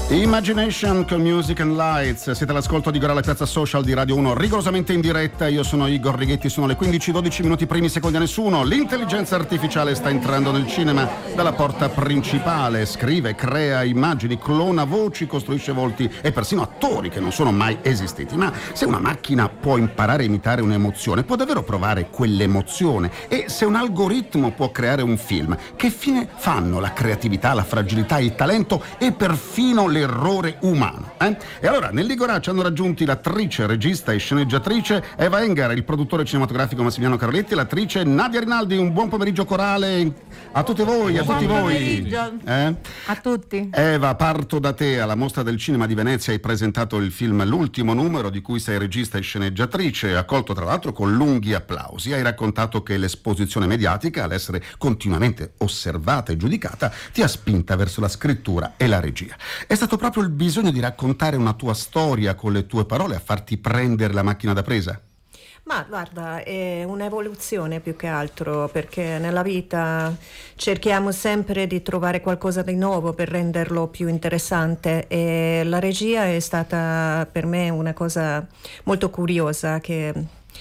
Imagination con Music and Lights. Siete all'ascolto di Gorilla Piazza Social di Radio 1, rigorosamente in diretta. Io sono Igor Righetti, sono le 15:12 minuti primi secondi a nessuno. L'intelligenza artificiale sta entrando nel cinema dalla porta principale. Scrive, crea immagini, clona voci, costruisce volti e persino attori che non sono mai esistiti. Ma se una macchina può imparare a imitare un'emozione, può davvero provare quell'emozione? E se un algoritmo può creare un film, che fine fanno la creatività, la fragilità, il talento e perfino l'errore umano? E allora nell'Igorà ci hanno raggiunti l'attrice, regista e sceneggiatrice Eva Engar, il produttore cinematografico Massimiliano Caroletti e l'attrice Nadia Rinaldi. Un buon pomeriggio corale a tutte voi, a tutti voi. A tutti. Eva, parto da te. Alla Mostra del Cinema di Venezia hai presentato il film L'ultimo numero, di cui sei regista e sceneggiatrice, accolto tra l'altro con lunghi applausi. Hai raccontato che l'esposizione mediatica, all'essere continuamente osservata e giudicata, ti ha spinta verso la scrittura e la regia. È stato proprio il bisogno di raccontare una tua storia con le tue parole a farti prendere la macchina da presa? Ma guarda, è un'evoluzione più che altro, perché nella vita cerchiamo sempre di trovare qualcosa di nuovo per renderlo più interessante, e la regia è stata per me una cosa molto curiosa, che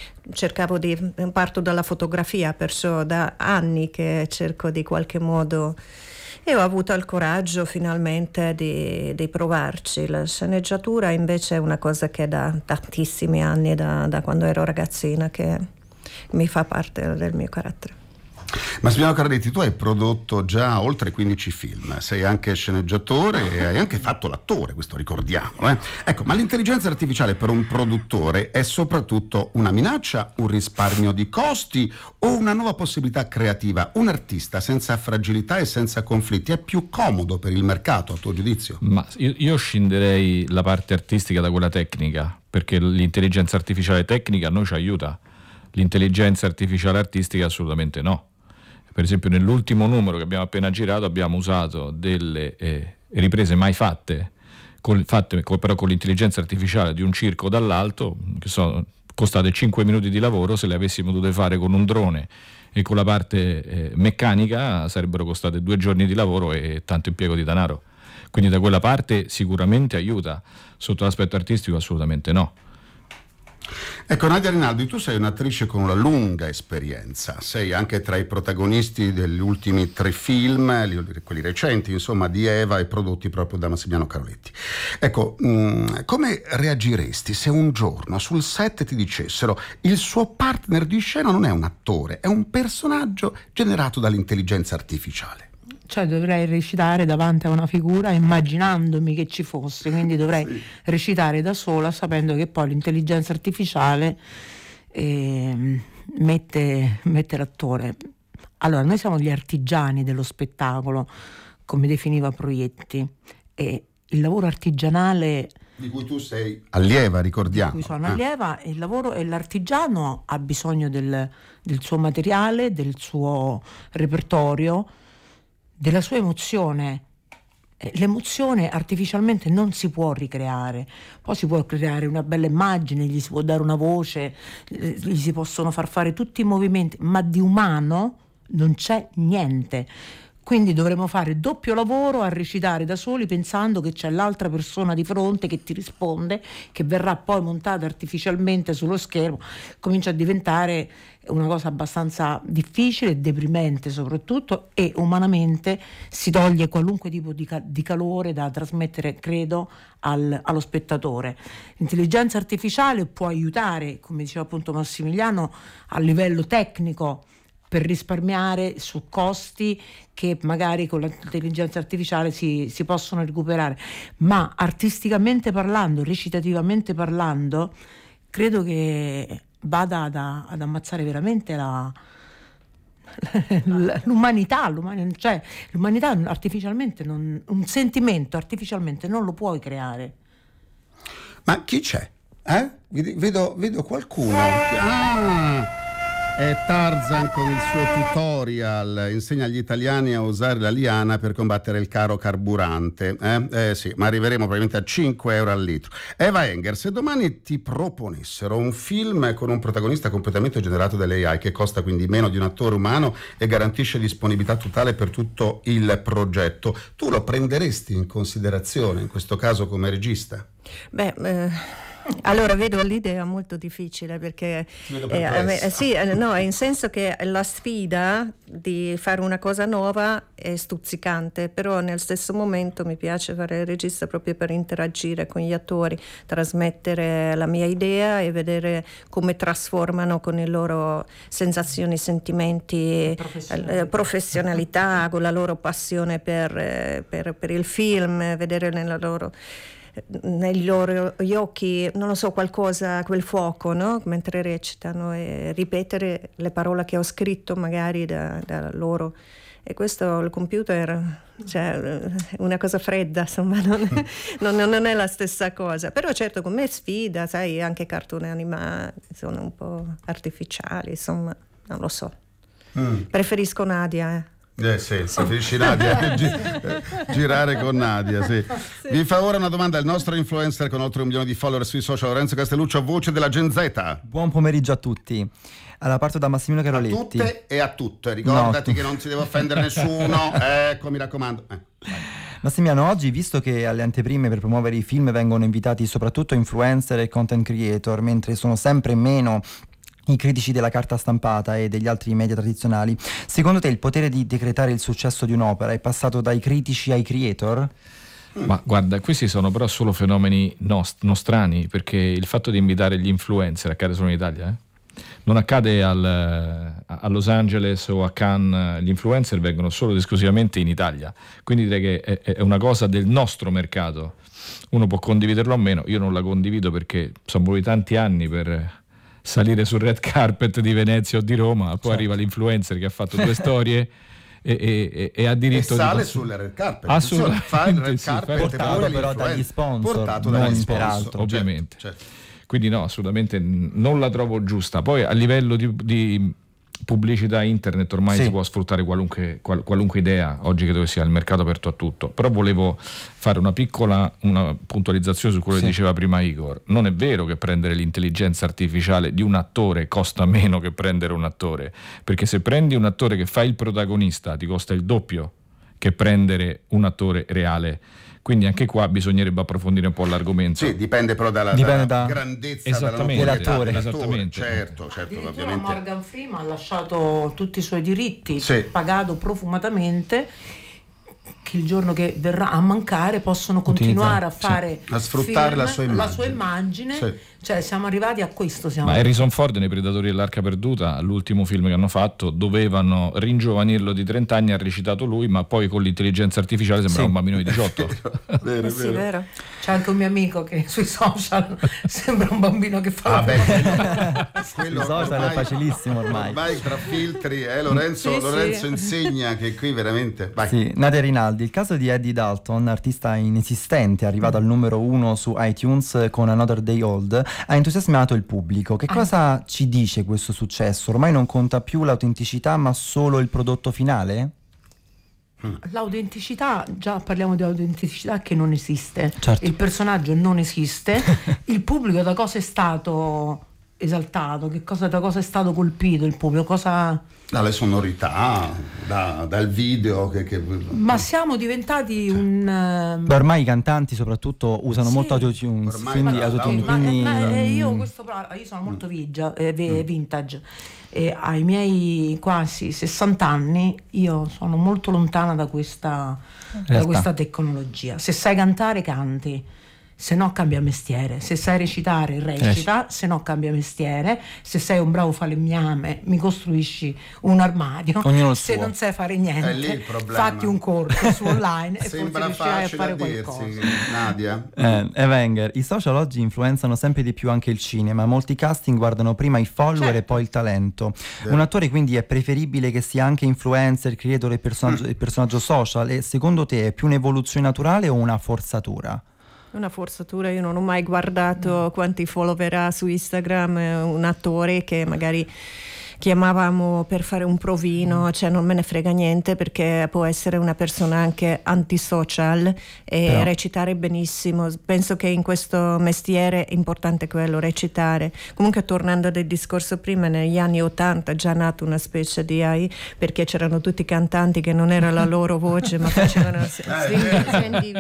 parto dalla fotografia, perciò da anni che cerco di qualche modo, e ho avuto il coraggio finalmente di provarci. La sceneggiatura invece è una cosa che da tantissimi anni, da quando ero ragazzina, che mi fa parte del mio carattere. Massimiliano Caroletti, tu hai prodotto già oltre 15 film, sei anche sceneggiatore e hai anche fatto l'attore, questo ricordiamo. Ecco, ma l'intelligenza artificiale per un produttore è soprattutto una minaccia, un risparmio di costi o una nuova possibilità creativa? Un artista senza fragilità e senza conflitti è più comodo per il mercato, a tuo giudizio? Ma io scinderei la parte artistica da quella tecnica, perché l'intelligenza artificiale tecnica a noi ci aiuta, l'intelligenza artificiale artistica assolutamente no. Per esempio nell'ultimo numero che abbiamo appena girato abbiamo usato delle riprese mai fatte, però con l'intelligenza artificiale, di un circo dall'alto, che sono costate 5 minuti di lavoro. Se le avessimo dovute fare con un drone e con la parte meccanica sarebbero costate 2 giorni di lavoro e tanto impiego di denaro. Quindi da quella parte sicuramente aiuta, sotto l'aspetto artistico assolutamente no. Ecco, Nadia Rinaldi, tu sei un'attrice con una lunga esperienza, sei anche tra i protagonisti degli ultimi 3 film, quelli recenti, insomma, di Eva, e prodotti proprio da Massimiliano Caroletti. Ecco, come reagiresti se un giorno sul set ti dicessero il suo partner di scena non è un attore, è un personaggio generato dall'intelligenza artificiale? Cioè dovrei recitare davanti a una figura immaginandomi che ci fosse, quindi dovrei recitare da sola sapendo che poi l'intelligenza artificiale mette l'attore. Allora, noi siamo gli artigiani dello spettacolo, come definiva Proietti, e il lavoro artigianale di cui tu sei allieva, ricordiamo. Di cui sono allieva, e il lavoro e l'artigiano ha bisogno del suo materiale, del suo repertorio, della sua emozione. L'emozione artificialmente non si può ricreare. Poi si può creare una bella immagine, gli si può dare una voce, gli si possono far fare tutti i movimenti, ma di umano non c'è niente. Quindi dovremo fare doppio lavoro a recitare da soli, pensando che c'è l'altra persona di fronte che ti risponde, che verrà poi montata artificialmente sullo schermo. Comincia a diventare una cosa abbastanza difficile, deprimente soprattutto, e umanamente si toglie qualunque tipo di calore da trasmettere, credo, allo spettatore. L'intelligenza artificiale può aiutare, come diceva appunto Massimiliano, a livello tecnico, per risparmiare su costi che magari con l'intelligenza artificiale si possono recuperare, ma artisticamente parlando, recitativamente parlando, credo che vada ad ammazzare veramente l'umanità, cioè l'umanità artificialmente un sentimento artificialmente non lo puoi creare. Ma chi c'è? Vedo qualcuno. È Tarzan con il suo tutorial, insegna agli italiani a usare la liana per combattere il caro carburante. Sì, ma arriveremo probabilmente a 5 euro al litro. Eva Enger, se domani ti proponessero un film con un protagonista completamente generato dall'AI, che costa quindi meno di un attore umano e garantisce disponibilità totale per tutto il progetto, tu lo prenderesti in considerazione, in questo caso come regista? Allora vedo l'idea molto difficile perché in senso che la sfida di fare una cosa nuova è stuzzicante, però nel stesso momento mi piace fare il regista proprio per interagire con gli attori, trasmettere la mia idea e vedere come trasformano con le loro sensazioni, sentimenti, professionalità, con la loro passione per il film, vedere negli loro occhi, non lo so, qualcosa, quel fuoco, no? Mentre recitano, e ripetere le parole che ho scritto magari da loro. E questo il computer, cioè, una cosa fredda, insomma, non è la stessa cosa. Però certo, come sfida, sai, anche cartoni animati sono un po' artificiali, insomma, non lo so. Preferisco Nadia, Sì, preferisci Nadia, girare con Nadia, sì. Vi fa ora una domanda il nostro influencer con oltre 1 milione di follower sui social, Lorenzo Castelluccio, voce della Gen Z. Buon pomeriggio a tutti. Allora, parto da Massimiliano Caroletti. A tutte e a tutte, ricordati che non si deve offendere nessuno, ecco, mi raccomando. Massimiliano, oggi, visto che alle anteprime per promuovere i film vengono invitati soprattutto influencer e content creator, mentre sono sempre meno i critici della carta stampata e degli altri media tradizionali, secondo te il potere di decretare il successo di un'opera è passato dai critici ai creator? Ma guarda, questi sono però solo fenomeni nostrani, perché il fatto di invitare gli influencer accade solo in Italia, Non accade a Los Angeles o a Cannes, gli influencer vengono solo ed esclusivamente in Italia, quindi direi che è una cosa del nostro mercato. Uno può condividerlo o meno, io non la condivido perché sono voluti tanti anni per salire sul red carpet di Venezia o di Roma, poi arriva l'influencer che ha fatto 2 storie e ha diritto sale di sul red carpet. Assolutamente, fa il red carpet, portato però dagli sponsor, non peraltro, ovviamente. Certo. Quindi no, assolutamente non la trovo giusta. Poi a livello di pubblicità internet ormai si può sfruttare qualunque idea, oggi credo che sia il mercato aperto a tutto. Però volevo fare una puntualizzazione su quello che diceva prima Igor. Non è vero che prendere l'intelligenza artificiale di un attore costa meno che prendere un attore, perché se prendi un attore che fa il protagonista ti costa il doppio che prendere un attore reale. Quindi anche qua bisognerebbe approfondire un po' l'argomento. Sì, dipende però dalla grandezza dell'attore. Esattamente. Certo, ovviamente. Morgan Freeman ha lasciato tutti i suoi diritti, pagato profumatamente, che il giorno che verrà a mancare possono continuare a fare a sfruttare film, la sua immagine. Cioè siamo arrivati a questo. Ma Harrison Ford nei Predatori dell'Arca Perduta, l'ultimo film che hanno fatto, dovevano ringiovanirlo di 30 anni, ha recitato lui, ma poi con l'intelligenza artificiale sembrava un bambino di 18. vero. C'è anche un mio amico che sui social sembra un bambino che fa quello social è facilissimo ormai tra filtri, Lorenzo insegna che qui veramente Nadia Rinaldi, il caso di Eddie Dalton, artista inesistente arrivato al numero 1 su iTunes con Another Day Old, ha entusiasmato il pubblico. Che cosa ci dice questo successo? Ormai non conta più l'autenticità ma solo il prodotto finale? L'autenticità, già parliamo di autenticità che non esiste, certo. Il personaggio non esiste, il pubblico da cosa è stato esaltato, da cosa è stato colpito il pubblico, dalle sonorità, dal video ma siamo diventati ormai i cantanti soprattutto usano molto autotune, io sono molto vintage e ai miei quasi 60 anni io sono molto lontana da questa tecnologia. Se sai cantare canti, se no cambia mestiere, se sai recitare recita, se no cambia mestiere, se sei un bravo falegname mi costruisci un armadio, se non sai fare niente fatti un corso su online e sembra forse riuscirai a fare dirsi, qualcosa. Nadia? Evenger, i social oggi influenzano sempre di più anche il cinema, molti casting guardano prima i follower e poi il talento. Un attore quindi è preferibile che sia anche influencer, creator e personaggio social, e secondo te è più un'evoluzione naturale o una forzatura? Una forzatura, io non ho mai guardato quanti follower ha su Instagram un attore che magari chiamavamo per fare un provino, cioè non me ne frega niente, perché può essere una persona anche antisocial e recitare benissimo. Penso che in questo mestiere è importante quello, recitare. Comunque, tornando al discorso prima, negli anni 80 è già nata una specie di AI, perché c'erano tutti cantanti che non era la loro voce, ma facevano Sandy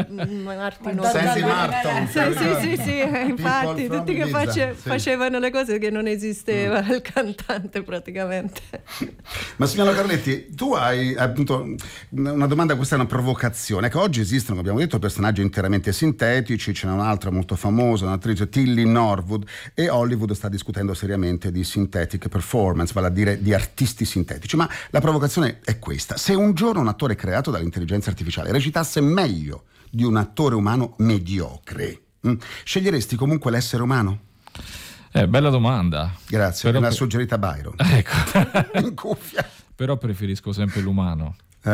Martin. Sì, infatti tutti che facevano le cose che non esisteva il cantante praticamente. Massimiliano Carletti, tu hai appunto una domanda, questa è una provocazione. Ecco, oggi esistono, come abbiamo detto, personaggi interamente sintetici, ce n'è un'altra molto famosa, un'attrice, Tilly Norwood, e Hollywood sta discutendo seriamente di synthetic performance, vale a dire di artisti sintetici. Ma la provocazione è questa: se un giorno un attore creato dall'intelligenza artificiale recitasse meglio di un attore umano mediocre, sceglieresti comunque l'essere umano? Bella domanda. Grazie, me l'ha suggerita Byron. Ecco. In cuffia. Però preferisco sempre l'umano.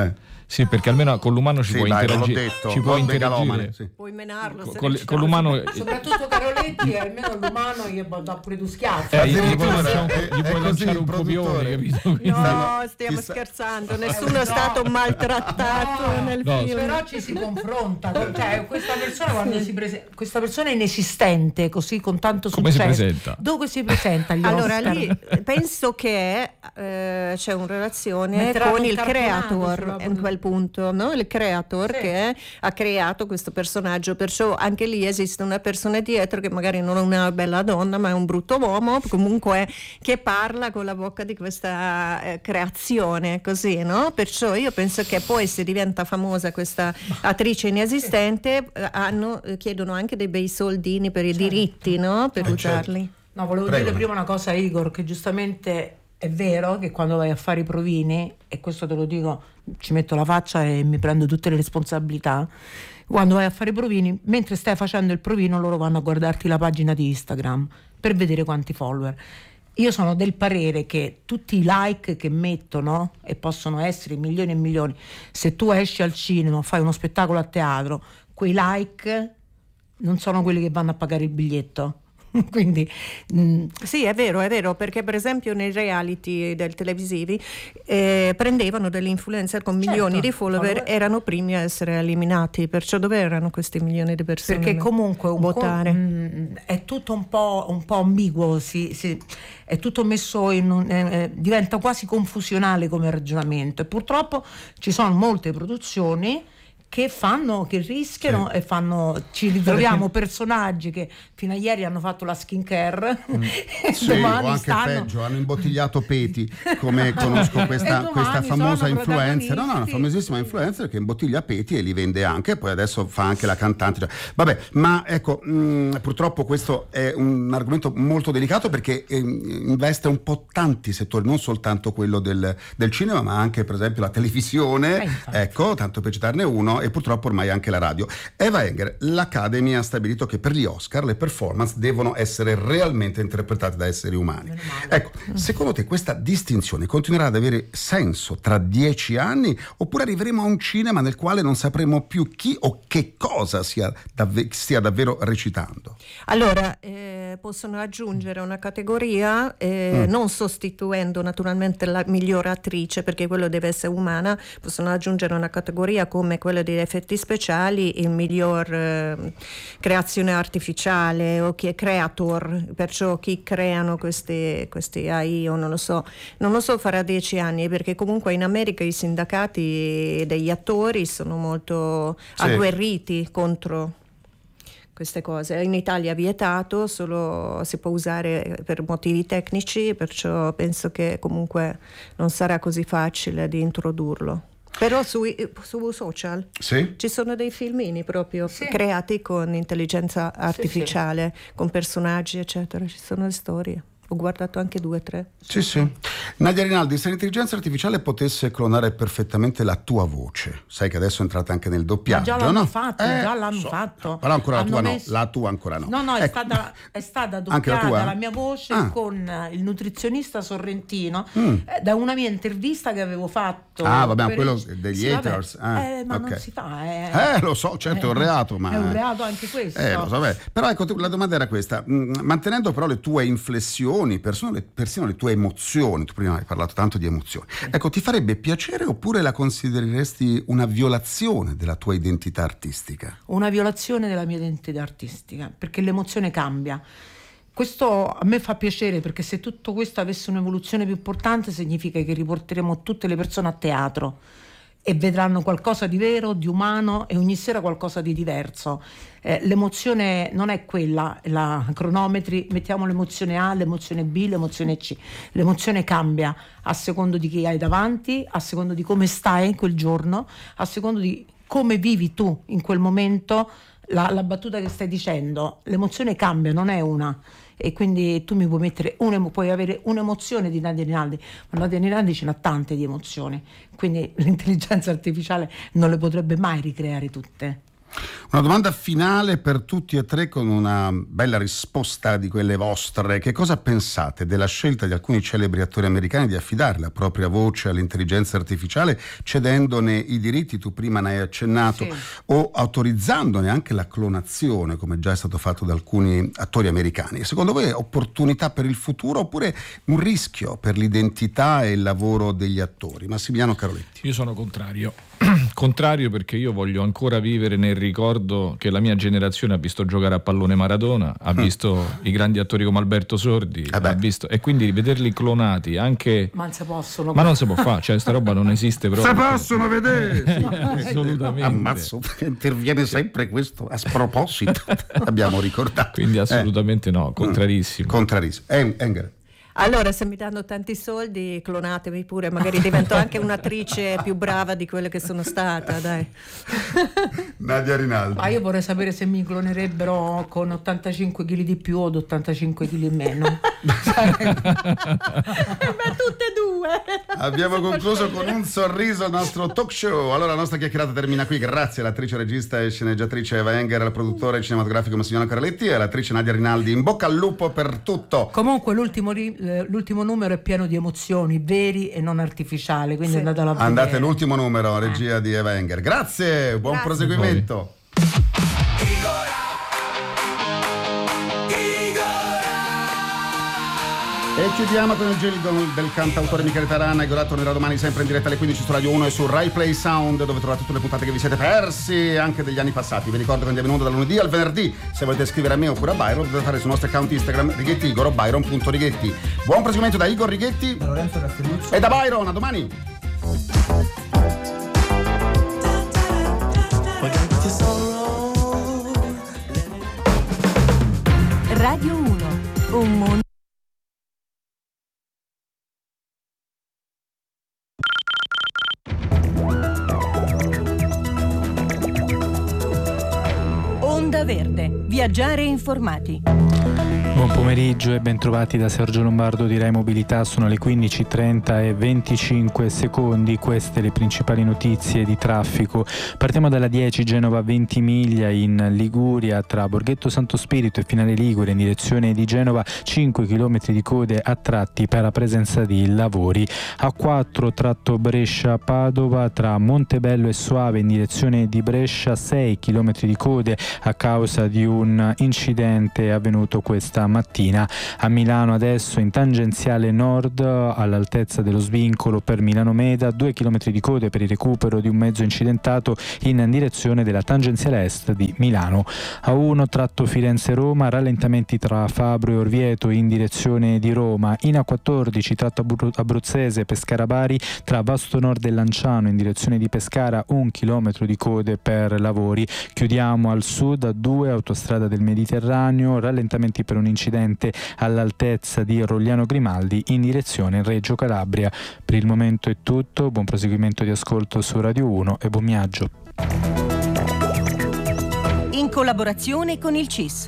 Sì, perché almeno con l'umano ci puoi interagire. Ci puoi interagire. Sì. Puoi menarlo. Con l'umano. Soprattutto Caroletti, almeno l'umano gli dà pure tu schiaffi. Gli puoi lanciare un copione, capito? No, stiamo scherzando. Nessuno è stato maltrattato nel film. Però ci si confronta. Cioè, questa persona quando questa persona è inesistente, così con tanto successo. Come si presenta? Dove si presenta agli Allora Oscar? lì penso che c'è una relazione con il creator in quel punto, no? Il creator che ha creato questo personaggio, perciò anche lì esiste una persona dietro che magari non è una bella donna ma è un brutto uomo, comunque che parla con la bocca di questa creazione, così, no? Perciò io penso che poi se diventa famosa questa attrice inesistente chiedono anche dei bei soldini per i diritti, no? Per usarli. No, volevo dire prima una cosa, Igor, che giustamente è vero che quando vai a fare i provini, e questo te lo dico, ci metto la faccia e mi prendo tutte le responsabilità, quando vai a fare i provini, mentre stai facendo il provino loro vanno a guardarti la pagina di Instagram per vedere quanti follower. Io sono del parere che tutti i like che mettono, e possono essere milioni e milioni, se tu esci al cinema, fai uno spettacolo a teatro, quei like non sono quelli che vanno a pagare il biglietto. Quindi sì, è vero, perché per esempio nei reality del televisivi prendevano degli influencer con milioni di follower, erano primi a essere eliminati, perciò dove erano questi milioni di persone? Perché comunque votare è tutto un po' ambiguo, è tutto messo diventa quasi confusionale come ragionamento, e purtroppo ci sono molte produzioni che rischiano e ci ritroviamo personaggi che fino a ieri hanno fatto la skincare e domani o anche peggio, hanno imbottigliato peti, come conosco questa famosa influencer, una famosissima influencer che imbottiglia peti e li vende anche, poi adesso fa anche la cantante. Vabbè, ma ecco, purtroppo questo è un argomento molto delicato, perché investe un po' tanti settori, non soltanto quello del cinema, ma anche per esempio la televisione, ecco, tanto per citarne uno, e purtroppo ormai anche la radio. Eva Enger, l'Academy ha stabilito che per gli Oscar le performance devono essere realmente interpretate da esseri umani. Ecco, secondo te questa distinzione continuerà ad avere senso tra 10 anni, oppure arriveremo a un cinema nel quale non sapremo più chi o che cosa stia davvero recitando? Allora, possono aggiungere una categoria, non sostituendo naturalmente la migliore attrice, perché quello deve essere umana, possono aggiungere una categoria come quella di effetti speciali, il miglior creazione artificiale o chi è creator, perciò chi creano questi AI, o non lo so farà 10 anni, perché comunque in America i sindacati degli attori sono molto agguerriti contro queste cose. In Italia è vietato, solo si può usare per motivi tecnici, perciò penso che comunque non sarà così facile di introdurlo. Però su social ci sono dei filmini proprio creati con intelligenza artificiale, con personaggi eccetera, ci sono le storie. Ho guardato anche 2 o 3. Sì. Nadia Rinaldi, se l'intelligenza artificiale potesse clonare perfettamente la tua voce, sai che adesso è entrata anche nel doppiaggio, ma già l'hanno fatto. Però ancora la tua ancora no. No, ecco. è stata doppiata la mia voce con il nutrizionista Sorrentino da una mia intervista che avevo fatto. Quello degli haters. Ma non si fa. Lo so, certo, è un reato, ma è un reato anche questo. Lo so, però ecco, la domanda era questa: mantenendo però le tue inflessioni emozioni, persino le tue emozioni, tu prima hai parlato tanto di emozioni, ecco, ti farebbe piacere oppure la considereresti una violazione della tua identità artistica? Una violazione della mia identità artistica, perché l'emozione cambia. Questo a me fa piacere, perché se tutto questo avesse un'evoluzione più importante significa che riporteremo tutte le persone a teatro e vedranno qualcosa di vero, di umano, e ogni sera qualcosa di diverso. L'emozione non è quella, la cronometri, mettiamo l'emozione A, l'emozione B, l'emozione C. L'emozione cambia a secondo di chi hai davanti, a secondo di come stai quel giorno, a secondo di come vivi tu in quel momento la battuta che stai dicendo. L'emozione cambia, non è una. E quindi tu mi puoi mettere puoi avere un'emozione di Nadia Rinaldi, ma Nadia Rinaldi ce n'ha tante di emozioni, quindi l'intelligenza artificiale non le potrebbe mai ricreare tutte. Una domanda finale per tutti e tre, con una bella risposta di quelle vostre. Che cosa pensate della scelta di alcuni celebri attori americani di affidare la propria voce all'intelligenza artificiale, cedendone i diritti, tu prima ne hai accennato, sì, o autorizzandone anche la clonazione, come già è stato fatto da alcuni attori americani? Secondo voi è opportunità per il futuro oppure un rischio per l'identità e il lavoro degli attori? Massimiliano Caroletti. Io sono contrario. Contrario, perché io voglio ancora vivere nel ricordo che la mia generazione ha visto giocare a pallone Maradona, ha visto i grandi attori come Alberto Sordi, ha visto, e quindi vederli clonati anche. Ma non si possono. Ma non si può fare, cioè sta roba non esiste proprio. Si possono vedere! Assolutamente. Ammazzo, interviene sempre questo a sproposito. Abbiamo ricordato. Quindi assolutamente no, contrarissimo. Contrarissimo. Enger. Allora, se mi danno tanti soldi, clonatemi pure, magari divento anche un'attrice più brava di quelle che sono stata, dai. Nadia Rinaldi. Io vorrei sapere se mi clonerebbero con 85 kg di più o 85 kg in meno. Beh, tutte e due. Abbiamo concluso con un sorriso il nostro talk show. Allora, la nostra chiacchierata termina qui. Grazie all'attrice, regista e sceneggiatrice Eva Enger, al produttore cinematografico Massimiliano Caroletti e all'attrice Nadia Rinaldi. In bocca al lupo per tutto. Comunque l'ultimo numero è pieno di emozioni veri e non artificiali, quindi andate a vedere. Andate l'ultimo numero, regia di Eva Enger. Grazie, buon proseguimento. E chiudiamo con il gelido del cantautore Michele Tarana. Igorà tornerà domani sempre in diretta alle 15 su Radio 1 e su Rai Play Sound, dove trovate tutte le puntate che vi siete persi anche degli anni passati. Vi ricordo che andiamo in onda dal lunedì al venerdì. Se volete scrivere a me oppure a Byron, dovete fare sul nostro account Instagram Righetti Igor o Byron.Righetti. Buon proseguimento da Igor Righetti, da Lorenzo Castelluccio e da Byron. A domani. Radio 1, un mondo. Onda Verde, viaggiare informati. Buon pomeriggio e bentrovati da Sergio Lombardo di Rai Mobilità. Sono le 15:30 e 25 secondi. Queste le principali notizie di traffico. Partiamo dalla 10 Genova Ventimiglia in Liguria, tra Borghetto Santo Spirito e Finale Ligure in direzione di Genova, 5 km di code a tratti per la presenza di lavori. A4 tratto Brescia-Padova, tra Montebello e Soave in direzione di Brescia, 6 km di code a causa di un incidente avvenuto questa mattina. A Milano adesso in tangenziale nord all'altezza dello svincolo per Milano Meda, 2 km di code per il recupero di un mezzo incidentato in direzione della tangenziale est di Milano. A1 tratto Firenze-Roma, rallentamenti tra Fabro e Orvieto in direzione di Roma. In A14 tratto abruzzese Pescara-Bari, tra Vasto Nord e Lanciano in direzione di Pescara, 1 chilometro di code per lavori. Chiudiamo al sud A2 autostrada del Mediterraneo, rallentamenti per un incidente all'altezza di Rogliano Grimaldi in direzione Reggio Calabria. Per il momento è tutto, buon proseguimento di ascolto su Radio 1 e buon viaggio. In collaborazione con il CIS.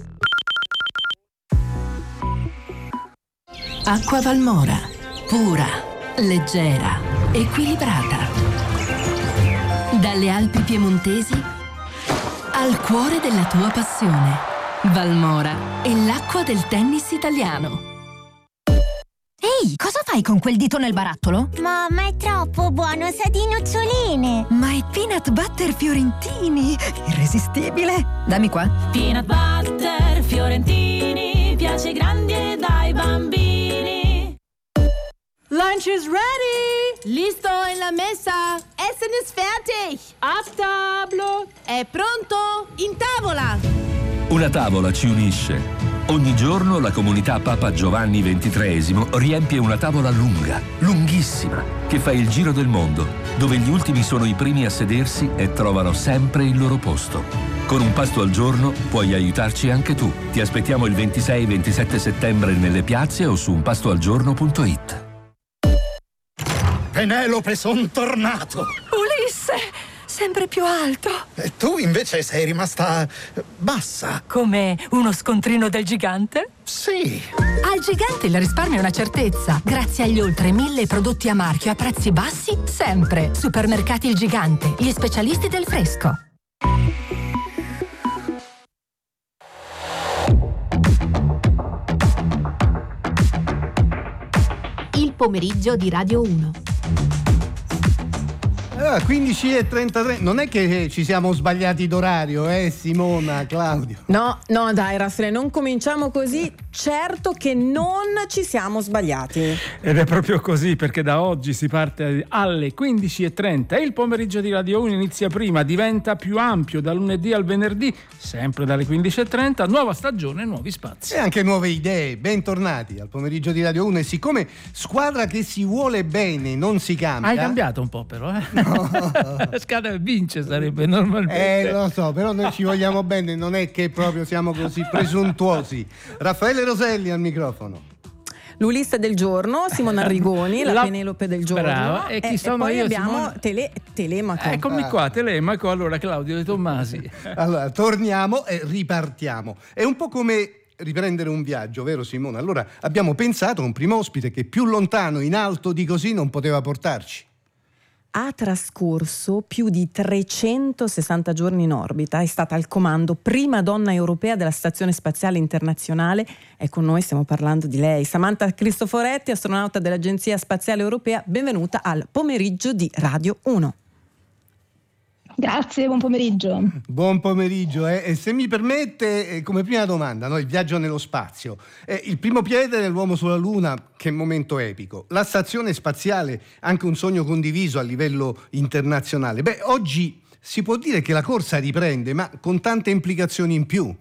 Acqua Valmora, pura, leggera, equilibrata. Dalle Alpi piemontesi al cuore della tua passione. Valmora è l'acqua del tennis italiano. Ehi, cosa fai con quel dito nel barattolo? Mamma, è troppo buono, sa di noccioline. Ma è peanut butter fiorentini, irresistibile. Dammi qua. Peanut butter fiorentini, piace ai grandi e ai bambini. Lunch is ready! Listo en la mesa! Essen ist fertig! A tavola! È pronto? In tavola! Una tavola ci unisce. Ogni giorno la comunità Papa Giovanni XXIII riempie una tavola lunga, lunghissima, che fa il giro del mondo, dove gli ultimi sono i primi a sedersi e trovano sempre il loro posto. Con un pasto al giorno puoi aiutarci anche tu. Ti aspettiamo il 26 e 27 settembre nelle piazze o su unpastoalgiorno.it. Penelope, son tornato! Ulisse, sempre più alto. E tu invece sei rimasta bassa. Come uno scontrino del gigante? Sì. Al gigante il risparmio è una certezza. Grazie agli oltre 1000 prodotti a marchio a prezzi bassi, sempre. Supermercati Il Gigante, gli specialisti del fresco. Il pomeriggio di Radio 1. 15:33. Non è che ci siamo sbagliati d'orario, Simona, Claudio? No, dai Raffaele, non cominciamo così. Certo che non ci siamo sbagliati. Ed è proprio così, perché da oggi si parte alle 15:30 e il pomeriggio di Radio 1 inizia prima, diventa più ampio da lunedì al venerdì, sempre dalle 15:30, nuova stagione, nuovi spazi. E anche nuove idee. Bentornati al pomeriggio di Radio 1. E siccome squadra che si vuole bene non si cambia. Hai cambiato un po' però, No. Scada e vince sarebbe normalmente. Lo so, però noi ci vogliamo bene, non è che proprio siamo così presuntuosi. Raffaele Roselli al microfono. L'Ulisse del giorno, Simona Arrigoni, la Penelope del giorno. Brava. E chi sono poi io? Abbiamo Telemaco. Eccomi qua, Telemaco. Allora Claudio De Tommasi. Allora, torniamo e ripartiamo. È un po' come riprendere un viaggio, vero Simona? Allora abbiamo pensato a un primo ospite che più lontano in alto di così non poteva portarci. Ha trascorso più di 360 giorni in orbita, è stata al comando, prima donna europea della Stazione Spaziale Internazionale. E con noi stiamo parlando di lei, Samantha Cristoforetti, astronauta dell'Agenzia Spaziale Europea. Benvenuta al pomeriggio di Radio 1. Grazie, buon pomeriggio. Buon pomeriggio. E se mi permette, come prima domanda, il viaggio nello spazio. Il primo piede dell'uomo sulla Luna, che momento epico. La stazione spaziale, anche un sogno condiviso a livello internazionale. Oggi si può dire che la corsa riprende, ma con tante implicazioni in più.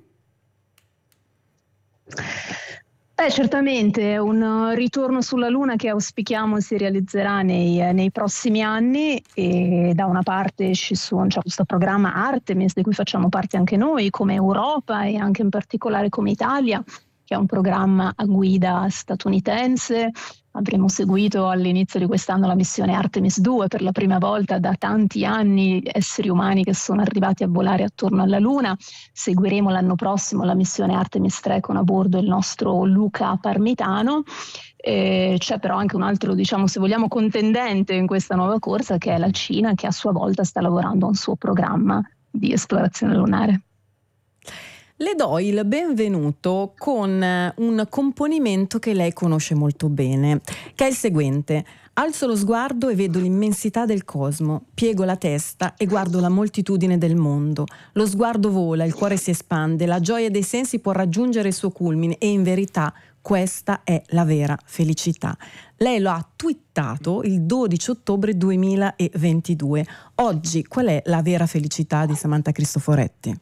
Certamente è un ritorno sulla Luna che auspichiamo si realizzerà nei prossimi anni, e da una parte c'è questo programma Artemis di cui facciamo parte anche noi come Europa e anche in particolare come Italia, che è un programma a guida statunitense. Avremo seguito all'inizio di quest'anno la missione Artemis 2, per la prima volta da tanti anni esseri umani che sono arrivati a volare attorno alla Luna. Seguiremo l'anno prossimo la missione Artemis 3 con a bordo il nostro Luca Parmitano. C'è però anche un altro, se vogliamo, contendente in questa nuova corsa, che è la Cina, che a sua volta sta lavorando a un suo programma di esplorazione lunare. Le do il benvenuto con un componimento che lei conosce molto bene, che è il seguente: alzo lo sguardo e vedo l'immensità del cosmo, piego la testa e guardo la moltitudine del mondo. Lo sguardo vola, il cuore si espande, la gioia dei sensi può raggiungere il suo culmine e in verità questa è la vera felicità. Lei lo ha twittato il 12 ottobre 2022. Oggi qual è la vera felicità di Samantha Cristoforetti?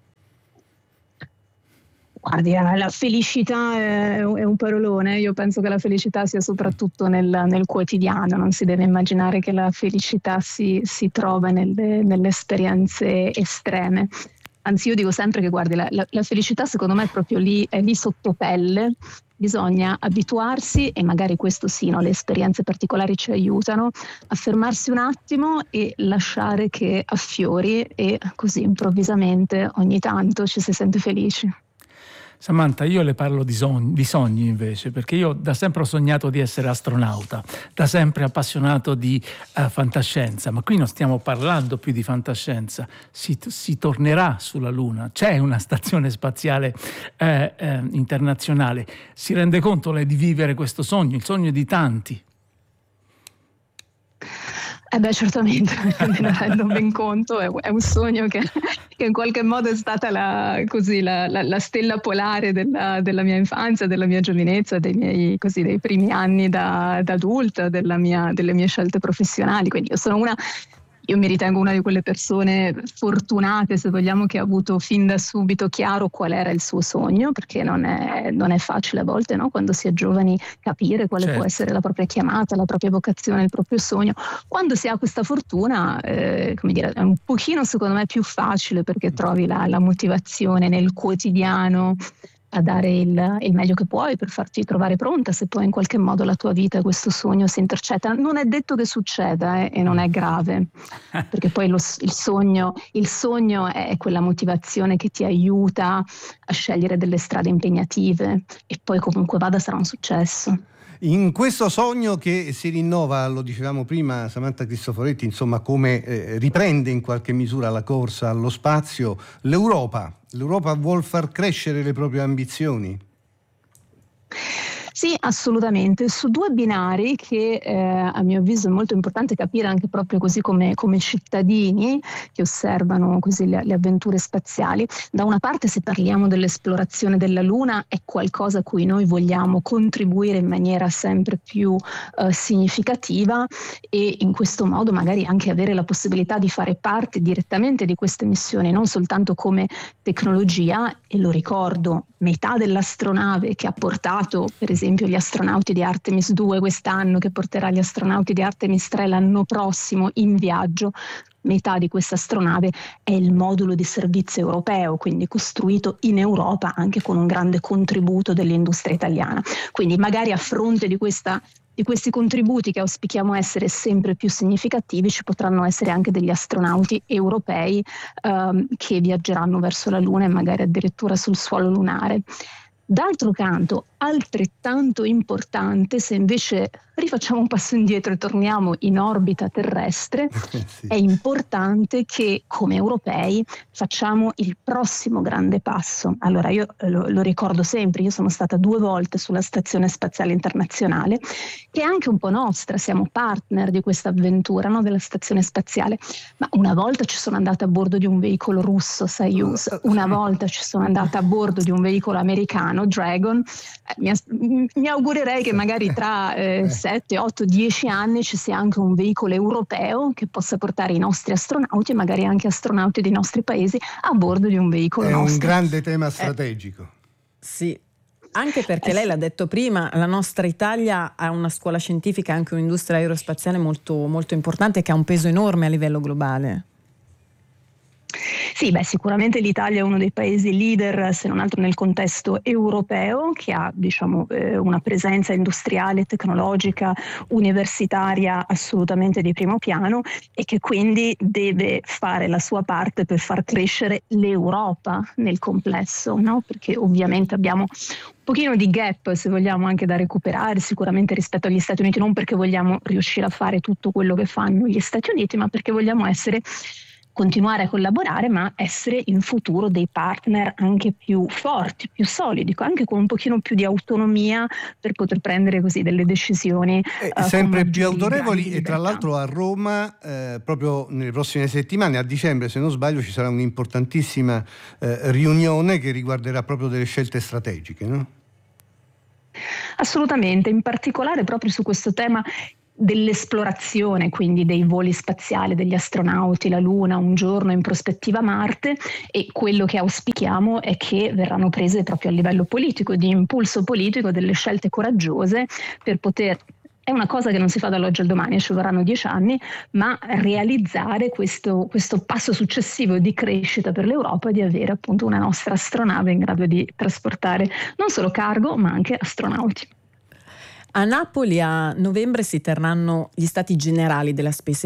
Guardi, la felicità è un parolone. Io penso che la felicità sia soprattutto nel quotidiano. Non si deve immaginare che la felicità si trova nelle esperienze estreme. Anzi, io dico sempre che, guardi, la felicità secondo me è proprio lì, è lì sotto pelle. Bisogna abituarsi, e magari questo sì, le esperienze particolari ci aiutano a fermarsi un attimo e lasciare che affiori, e così improvvisamente ogni tanto ci si sente felici. Samantha, io le parlo di sogni invece, perché io da sempre ho sognato di essere astronauta, da sempre appassionato di fantascienza, ma qui non stiamo parlando più di fantascienza, si tornerà sulla Luna, c'è una stazione spaziale internazionale. Si rende conto lei di vivere questo sogno, il sogno di tanti? Certamente, me ne rendo ben conto, è un sogno che in qualche modo è stata la stella polare della mia infanzia, della mia giovinezza, dei primi anni da adulta, delle mie scelte professionali. Quindi io mi ritengo una di quelle persone fortunate, se vogliamo, che ha avuto fin da subito chiaro qual era il suo sogno, perché non è facile a volte, no? Quando si è giovani, capire quale può essere la propria chiamata, la propria vocazione, il proprio sogno. Quando si ha questa fortuna, è un pochino, secondo me, più facile, perché trovi la motivazione nel quotidiano a dare il meglio che puoi per farti trovare pronta, se poi in qualche modo la tua vita e questo sogno si intercetta. Non è detto che succeda e non è grave, perché poi il sogno è quella motivazione che ti aiuta a scegliere delle strade impegnative, e poi comunque vada sarà un successo. In questo sogno che si rinnova, lo dicevamo prima Samantha Cristoforetti, insomma, come riprende in qualche misura la corsa allo spazio, l'Europa vuol far crescere le proprie ambizioni? Sì, assolutamente, su due binari che a mio avviso è molto importante capire anche proprio così come cittadini che osservano così le avventure spaziali. Da una parte, se parliamo dell'esplorazione della Luna, è qualcosa a cui noi vogliamo contribuire in maniera sempre più significativa, e in questo modo magari anche avere la possibilità di fare parte direttamente di queste missioni, non soltanto come tecnologia. E lo ricordo, metà dell'astronave che ha portato per esempio gli astronauti di Artemis 2 quest'anno, che porterà gli astronauti di Artemis 3 l'anno prossimo in viaggio, metà di questa astronave è il modulo di servizio europeo, quindi costruito in Europa anche con un grande contributo dell'industria italiana. Quindi magari a fronte di questi contributi, che auspichiamo essere sempre più significativi, ci potranno essere anche degli astronauti europei che viaggeranno verso la Luna e magari addirittura sul suolo lunare. D'altro canto, altrettanto importante, se invece rifacciamo un passo indietro e torniamo in orbita terrestre, sì, è importante che come europei facciamo il prossimo grande passo. Allora io lo ricordo sempre, io sono stata 2 volte sulla Stazione Spaziale Internazionale, che è anche un po' nostra, siamo partner di questa avventura, no, della Stazione Spaziale, ma una volta ci sono andata a bordo di un veicolo russo Soyuz, una volta ci sono andata a bordo di un veicolo americano Dragon. Mi augurerei che magari tra 7, 8, 10 anni ci sia anche un veicolo europeo che possa portare i nostri astronauti e magari anche astronauti dei nostri paesi a bordo di un veicolo nostro. È un grande tema strategico. Sì, anche perché lei l'ha detto prima, la nostra Italia ha una scuola scientifica e anche un'industria aerospaziale molto, molto importante, che ha un peso enorme a livello globale. Sì, sicuramente l'Italia è uno dei paesi leader, se non altro nel contesto europeo, che ha una presenza industriale, tecnologica, universitaria assolutamente di primo piano, e che quindi deve fare la sua parte per far crescere l'Europa nel complesso, no? Perché ovviamente abbiamo un pochino di gap, se vogliamo, anche da recuperare sicuramente rispetto agli Stati Uniti, non perché vogliamo riuscire a fare tutto quello che fanno gli Stati Uniti, ma perché vogliamo continuare a collaborare, ma essere in futuro dei partner anche più forti, più solidi, anche con un pochino più di autonomia per poter prendere così delle decisioni sempre più autorevoli. E tra l'altro a Roma proprio nelle prossime settimane, a dicembre se non sbaglio, ci sarà un'importantissima riunione che riguarderà proprio delle scelte strategiche, no? Assolutamente, in particolare proprio su questo tema dell'esplorazione, quindi dei voli spaziali degli astronauti, la Luna, un giorno in prospettiva Marte, e quello che auspichiamo è che verranno prese proprio a livello politico, di impulso politico, delle scelte coraggiose per poter, è una cosa che non si fa dall'oggi al domani, ci vorranno 10 anni, ma realizzare questo passo successivo di crescita per l'Europa, di avere appunto una nostra astronave in grado di trasportare non solo cargo ma anche astronauti. A Napoli a novembre si terranno gli stati generali della Space